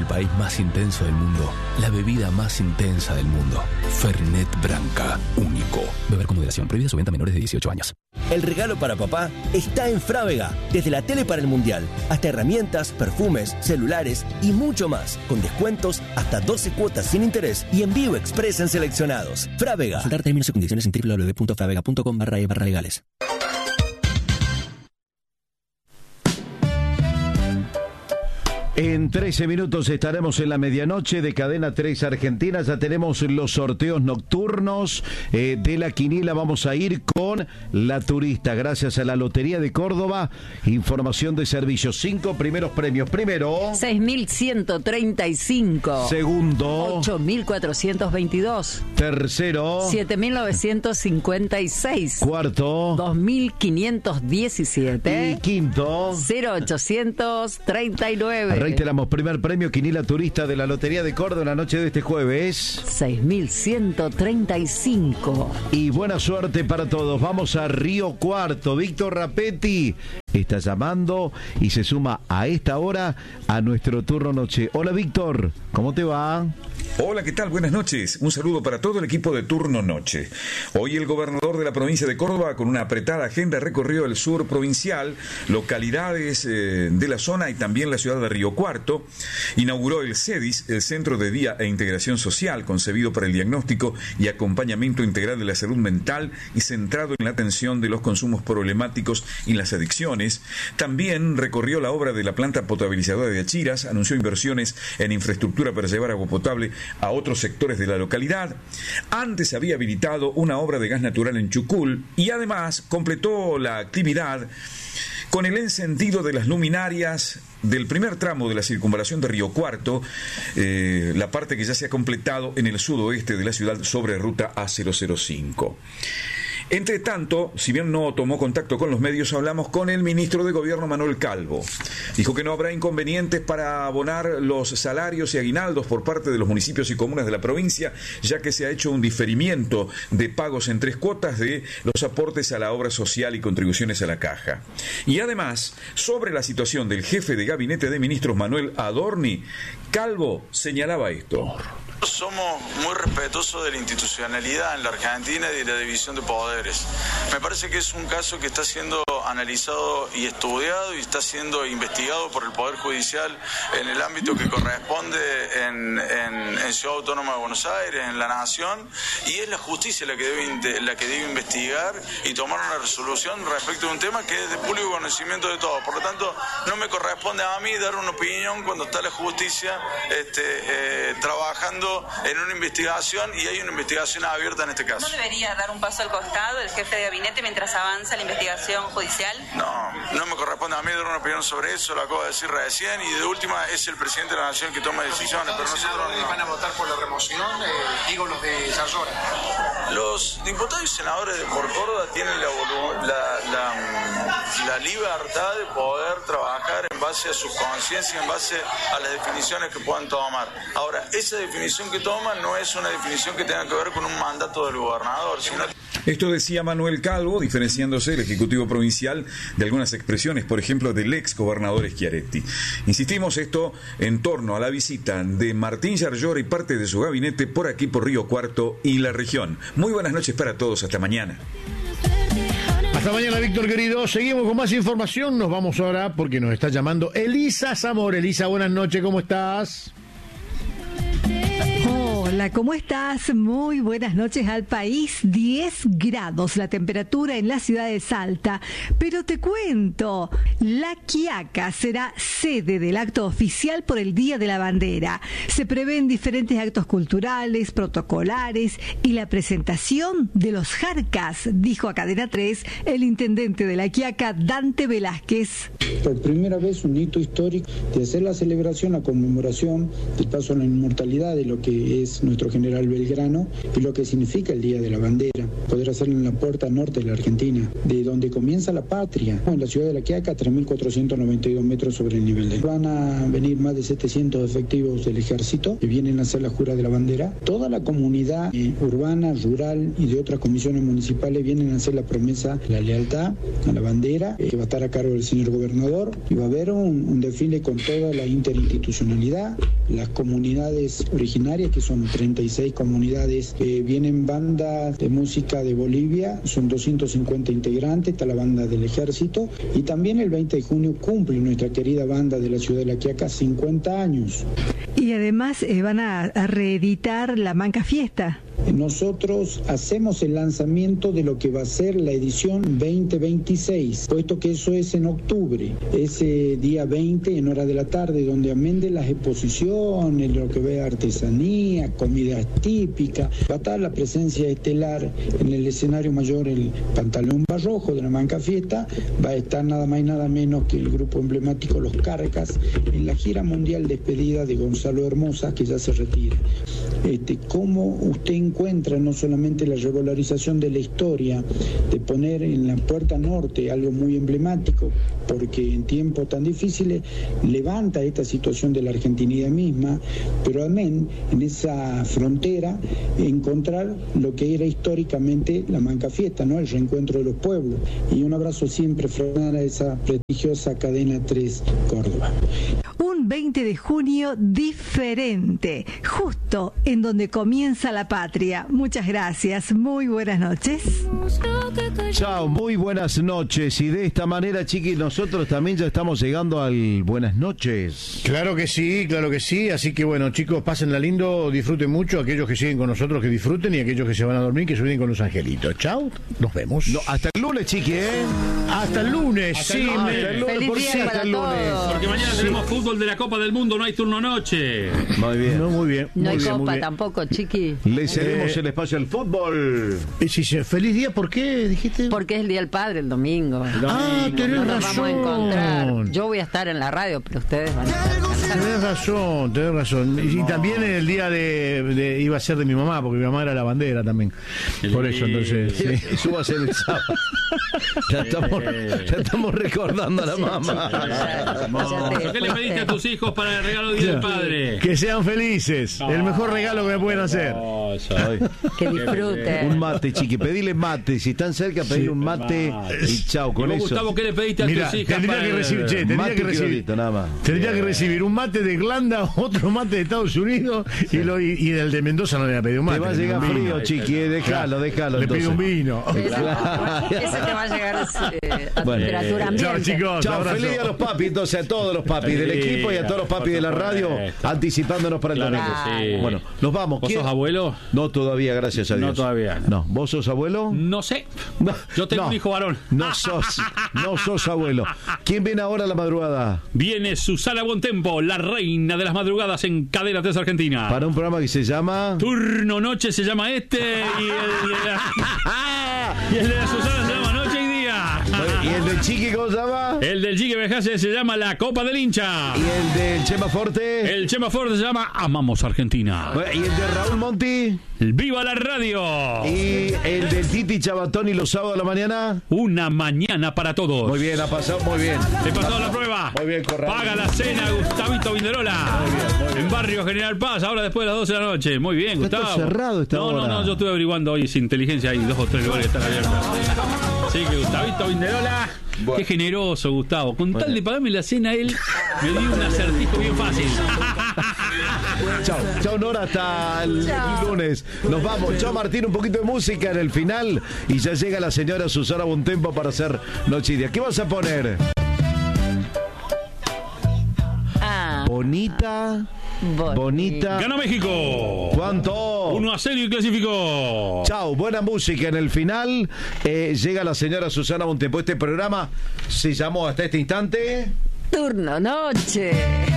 país más intenso del mundo, la bebida más intensa del mundo. Fernet Branca, único. Beber con moderación. Prohibida su venta a menores de 18 años. El regalo para papá está en Frávega. Desde la tele para el mundial, hasta herramientas, perfumes, celulares y mucho más. Con descuentos hasta 12 cuotas sin interés y envío express en seleccionados. Frávega. Consultar términos y condiciones en www.fravega.com/legales. En 13 minutos estaremos en la medianoche de Cadena 3 Argentina. Ya tenemos los sorteos nocturnos de la quiniela. Vamos a ir con la turista, gracias a la Lotería de Córdoba. Información de servicios. 5 primeros premios. Primero, 6.135. Segundo, 8.422. Tercero, 7.956. Cuarto, 2.517. Y quinto, 0.839. reiteramos, primer premio quiniela turista de la Lotería de Córdoba la noche de este jueves. 6.135. Y buena suerte para todos. Vamos a Río Cuarto. Víctor Rapetti está llamando y se suma a esta hora a nuestro turno noche. Hola Víctor, ¿cómo te va? Hola, ¿qué tal? Buenas noches. Un saludo para todo el equipo de Turno Noche. Hoy el gobernador de la provincia de Córdoba, con una apretada agenda, recorrió el sur provincial, localidades de la zona y también la ciudad de Río Cuarto. Inauguró el CEDIS, el Centro de Día e Integración Social, concebido para el diagnóstico y acompañamiento integral de la salud mental y centrado en la atención de los consumos problemáticos y las adicciones. También recorrió la obra de la planta potabilizadora de Achiras, anunció inversiones en infraestructura para llevar agua potable a otros sectores de la localidad. Antes había habilitado una obra de gas natural en Chucul y además completó la actividad con el encendido de las luminarias del primer tramo de la circunvalación de Río Cuarto, la parte que ya se ha completado en el sudoeste de la ciudad sobre ruta A005. Entre tanto, si bien no tomó contacto con los medios, hablamos con el ministro de Gobierno, Manuel Calvo. Dijo que no habrá inconvenientes para abonar los salarios y aguinaldos por parte de los municipios y comunas de la provincia, ya que se ha hecho un diferimiento de pagos en 3 cuotas de los aportes a la obra social y contribuciones a la caja. Y además, sobre la situación del jefe de gabinete de ministros, Manuel Adorni, Calvo señalaba esto. Somos muy respetuosos de la institucionalidad en la Argentina y de la división de poderes. Me parece que es un caso que está siendo analizado y estudiado y está siendo investigado por el Poder Judicial en el ámbito que corresponde en Ciudad Autónoma de Buenos Aires, en la Nación, y es la justicia la que debe investigar y tomar una resolución respecto de un tema que es de público conocimiento de todos. Por lo tanto, no me corresponde a mí dar una opinión cuando está la justicia trabajando en una investigación y hay una investigación abierta en este caso. ¿No debería dar un paso al costado el jefe de gabinete mientras avanza la investigación judicial? No me corresponde a mí dar una opinión sobre eso, lo acabo de decir recién, y de última es el presidente de la Nación que toma decisiones, pero nosotros no. ¿Van a votar por la remoción? Digo, los de Zayora. Los diputados y senadores por Córdoba tienen la libertad de poder trabajar en base a su conciencia, en base a las definiciones que puedan tomar. Ahora, esa definición que toman no es una definición que tenga que ver con un mandato del gobernador, sino... Esto decía Manuel Calvo, diferenciándose el Ejecutivo Provincial de algunas expresiones, por ejemplo, del ex gobernador Schiaretti. Insistimos esto en torno a la visita de Martín Yarlora y parte de su gabinete por aquí, por Río Cuarto y la región. Muy buenas noches para todos, hasta mañana. Hasta mañana, Víctor querido. Seguimos con más información. Nos vamos ahora porque nos está llamando Elisa Zamora. Elisa, buenas noches, ¿cómo estás? Hola, ¿cómo estás? Muy buenas noches al país. 10 grados la temperatura en la ciudad de Salta. Pero te cuento, La Quiaca será sede del acto oficial por el Día de la Bandera. Se prevén diferentes actos culturales, protocolares y la presentación de los jarcas, dijo a Cadena 3 el intendente de La Quiaca, Dante Velázquez. Por primera vez un hito histórico de hacer la celebración, la conmemoración del paso a la inmortalidad de lo que es nuestro general Belgrano, y lo que significa el Día de la Bandera, poder hacerlo en la puerta norte de la Argentina, de donde comienza la patria, en la ciudad de La Quiaca, 3.492 metros sobre el nivel del mar. Van a venir más de 700 efectivos del ejército que vienen a hacer la jura de la bandera. Toda la comunidad urbana, rural y de otras comisiones municipales vienen a hacer la promesa de la lealtad a la bandera, que va a estar a cargo del señor gobernador, y va a haber un desfile con toda la interinstitucionalidad, las comunidades originarias, que son 36 comunidades, vienen bandas de música de Bolivia, son 250 integrantes, está la banda del ejército, y también el 20 de junio cumple nuestra querida banda de la ciudad de La Quiaca 50 años. Y además van a reeditar la Manca Fiesta. Nosotros hacemos el lanzamiento de lo que va a ser la edición 2026, puesto que eso es en octubre, ese día 20 en hora de la tarde, donde amén de las exposiciones, lo que ve artesanía, comidas típicas, va a estar la presencia estelar en el escenario mayor, el Pantalón Barrojo de la Manca Fiesta, va a estar nada más y nada menos que el grupo emblemático Los Carcas, en la gira mundial despedida de Gonzalo Hermosa, que ya se retira. ¿Cómo usted encuentra no solamente la regularización de la historia, de poner en la puerta norte algo muy emblemático, porque en tiempos tan difíciles levanta esta situación de la argentinidad misma, pero amén, en esa frontera, encontrar lo que era históricamente la Manca Fiesta, ¿no? El reencuentro de los pueblos. Y un abrazo siempre fraternal a esa prestigiosa cadena 3 Córdoba. Un 20 de junio diferente, justo en donde comienza la patria. Muchas gracias, muy buenas noches. Chao, muy buenas noches. Y de esta manera, chiqui, nosotros también ya estamos llegando al buenas noches. Claro que sí. Así que bueno, chicos, pásenla lindo, disfruten mucho. Aquellos que siguen con nosotros, que disfruten, y aquellos que se van a dormir, que se vienen con los angelitos. Chao, nos vemos. No, hasta el lunes, chiqui, Hasta el lunes, hasta el lunes. Feliz día para todos. Porque mañana tenemos fútbol de la Copa del Mundo, no hay turno noche. Muy bien. No, muy bien. No hay muy copa bien. tampoco, chiqui. Le cedemos el espacio al fútbol. Sí, feliz día, ¿por qué dijiste? Porque es el Día del Padre, el domingo. Tenés No nos razón. vamos a encontrar. Yo voy a estar en la radio, pero ustedes van a estar. Tenés razón. Y también el día de iba a ser de mi mamá, porque mi mamá era la bandera también. Por eso, entonces. Sí. Eso va a ser el sábado. Ya estamos recordando a la mamá. ¿Qué le pediste a tus hijos para el regalo del Día del Padre? Que sean felices. El mejor regalo que me pueden hacer. Que disfruten. Un mate, chiqui. Pedile mate. Si están cerca, pedir un mate y chao con eso. Gustavo, ¿qué le pediste a tus hijas? Tendría que recibir un mate de Irlanda, otro mate de Estados Unidos, y del de Mendoza no le voy a pedir un mate. Te va a llegar frío, chiqui. Déjalo. Le pido un vino. Ese te va a llegar a temperatura ambiente. Chao, chicos. Chao, feliz día a los papis, entonces a todos los papis del equipo y a todos los papis de la radio, anticipándonos para el domingo. Sí. Bueno, nos vamos. ¿Vos sos abuelo? No, todavía, gracias a Dios. No, todavía. No. ¿Vos sos abuelo? No sé. Yo tengo un hijo varón. No sos abuelo. ¿Quién viene ahora a la madrugada? Viene Susana Bontempo, la reina de las madrugadas en Cadena 3 Argentina. Para un programa que se llama Turno Noche se llama y el de la Susana se llama Noche y Día. ¿Y el del Chiqui cómo se llama? El del Chiqui Bejase se llama La Copa del Hincha. ¿Y el del Chema Forte? El Chema Forte se llama Amamos Argentina. ¿Y el de Raúl Monti? ¡Viva la radio! ¿Y el del Titi Chabatón y los sábados a la mañana? Una mañana para todos. Muy bien, ha pasado muy bien. He pasado la prueba. Muy bien, Corral. Paga la cena Gustavito Vinderola. Muy bien. En Barrio General Paz, ahora después de las 12 de la noche. Muy bien, Está Gustavo. todo cerrado esta hora. No, yo estuve averiguando hoy sin inteligencia. Hay 2 o 3 lugares que están abiertos. Así que Gustavito Vinderola. Bueno. Qué generoso, Gustavo. Con tal de pagarme la cena, él me dio un acertijo bien fácil. Chao, Nora, hasta el lunes. Nos vamos. Chao, Martín, un poquito de música en el final. Y ya llega la señora Susana Bontempo para hacer Noche y Día. ¿Qué vas a poner? Bonita. Gana México. ¿Cuánto? 1-0 y clasificó. Chao, buena música en el final. Llega la señora Susana Bontempo. Este programa se llamó hasta este instante Turno Noche.